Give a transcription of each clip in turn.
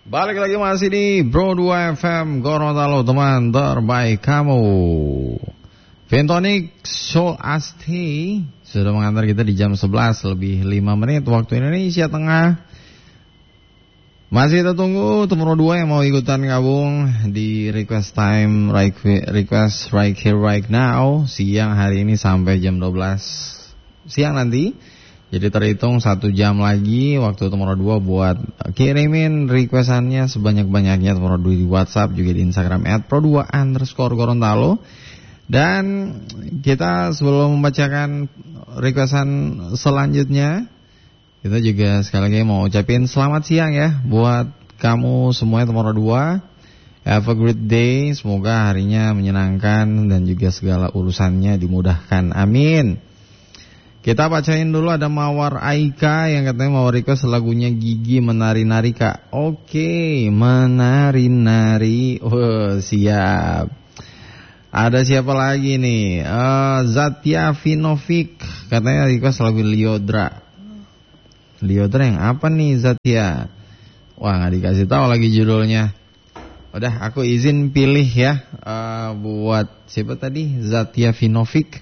Balik lagi masih di Bro 2 FM Gorontalo, teman terbaik kamu. Ventonic Soul Asti sudah mengantar kita di jam 11 lebih 5 menit waktu Indonesia Tengah. Masih kita tunggu teman 2 yang mau ikutan gabung di request time, request right here right now. Siang hari ini sampai jam 12 siang nanti. Jadi terhitung 1 jam lagi waktu teman 2 buat kirimin requestannya sebanyak-banyaknya teman 2 di WhatsApp juga di Instagram @pro2_Gorontalo. Dan kita sebelum membacakan requestan selanjutnya, kita juga sekali lagi mau ucapin selamat siang ya buat kamu semua teman 2. Have a great day, semoga harinya menyenangkan dan juga segala urusannya dimudahkan. Amin. Kita bacain dulu, ada Mawar Aika yang katanya mau request lagunya Gigi Menari-Nari Kak. Oke, menari-nari. Siap. Ada siapa lagi nih? Zatya Vinovic katanya request lagu Liodra. Liodra yang apa nih Zatya? Wah, gak dikasih tahu lagi judulnya. Udah, aku izin pilih ya. Buat siapa tadi? Zatya Vinovic.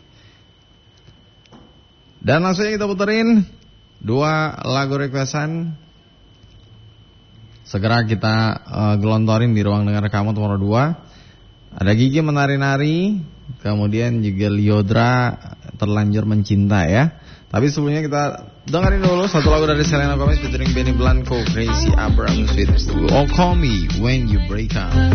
Dan langsung aja kita puterin 2 lagu requestan. Segera kita gelontorin di ruang dengar kamu teman 2. Ada Gigi Menari-Nari, kemudian juga Liodra Terlanjur Mencinta ya. Tapi sebelumnya kita dengerin dulu satu lagu dari Selena Gomez featuring Benny Blanco, Crazy Abrams with Oh Call Me When You Break Up.